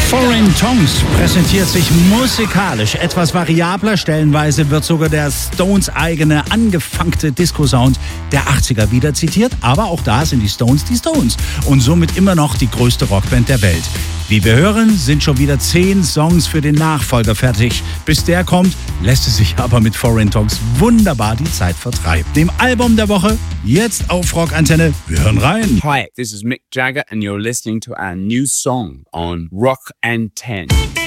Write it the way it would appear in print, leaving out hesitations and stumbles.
Foreign Tongues präsentiert sich musikalisch etwas variabler. Stellenweise wird sogar der Stones eigene angefangte Disco-Sound der 80er wieder zitiert. Aber auch da sind die Stones und somit immer noch die größte Rockband der Welt. Wie wir hören, sind schon wieder 10 Songs für den Nachfolger fertig. Bis der kommt, lässt es sich aber mit Foreign Tongues wunderbar die Zeit vertreiben. Dem Album der Woche, jetzt auf Rock Antenne. Wir hören rein. Hi, this is Mick Jagger and you're listening to our new song on Rock Antenne.